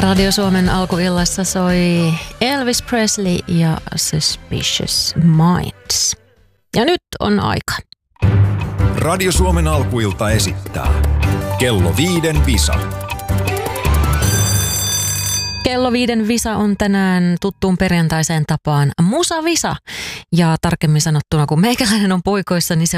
Radio Suomen alkuillassa soi Elvis Presley ja Suspicious Minds. Ja nyt on aika. Radio Suomen alkuilta esittää Kello 5 Visa. Kello 5 Visa on tänään tuttuun perjantaiseen tapaan Musa Visa. Ja tarkemmin sanottuna, kun meikäläinen on puikoissa, niin se